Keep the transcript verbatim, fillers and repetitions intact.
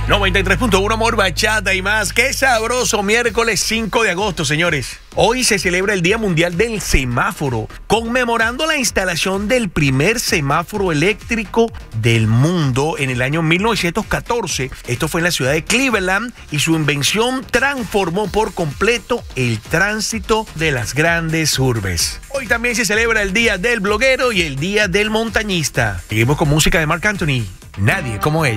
noventa y tres punto uno Amor, Bachata y más. Qué sabroso miércoles cinco de agosto, señores. Hoy se celebra el Día Mundial del Semáforo, conmemorando la instalación del primer semáforo eléctrico del mundo en el año mil novecientos catorce. Esto fue en la ciudad de Cleveland y su invención transformó por completo el tránsito de las grandes urbes. Hoy también se celebra el Día del Bloguero y el Día del Montañista. Seguimos con música de Marc Anthony. Nadie como él.